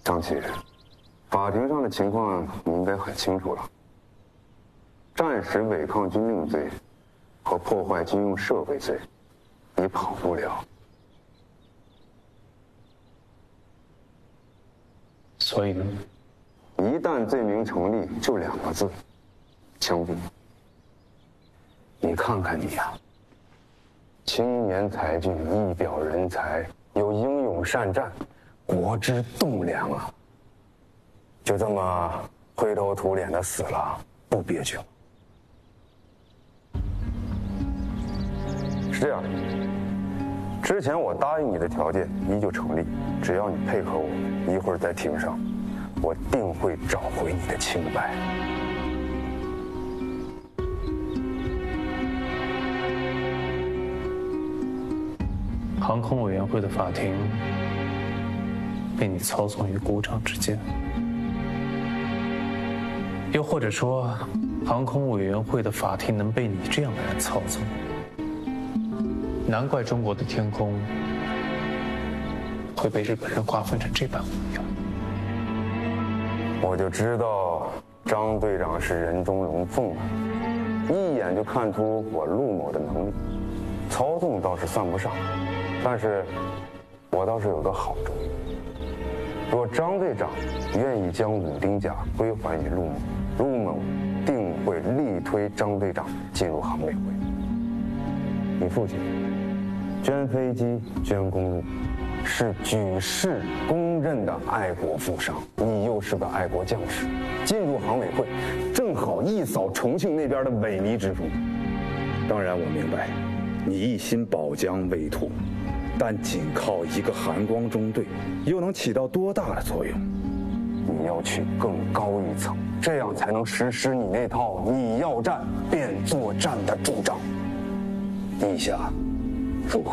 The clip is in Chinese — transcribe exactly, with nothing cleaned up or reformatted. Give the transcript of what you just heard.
张启，法庭上的情况你应该很清楚了。战时违抗军令罪和破坏军用设备罪，你跑不了。 所以呢？ 一旦罪名成立，就两个字：枪毙。你看看你呀、啊，青年才俊，一表人才，又英勇善战，国之栋梁啊！就这么灰头土脸的死了，不憋屈吗？是这样的，之前我答应你的条件依旧成立，只要你配合我，一会儿在庭上，我定会找回你的清白。 航空委员会的法庭被你操纵于股掌之间，又或者说，航空委员会的法庭能被你这样的人操纵，难怪中国的天空会被日本人瓜分成这般模样。 我就知道张队长是人中龙凤啊，一眼就看出我陆某的能力，操纵倒是算不上。但是，我倒是有个好主意。若张队长愿意将五丁甲归还于陆某，陆某定会力推张队长进入航委会。你父亲捐飞机、捐公路，是举世公认的爱国富商。你又是个爱国将士，进入航委会，正好一扫重庆那边的萎靡之风。 当然，我明白，你一心保疆卫土。但仅靠一个寒光中队，又能起到多大的作用？ 你要去更高一层，这样才能实施你那套“你要战便作战”的主张。意下如何？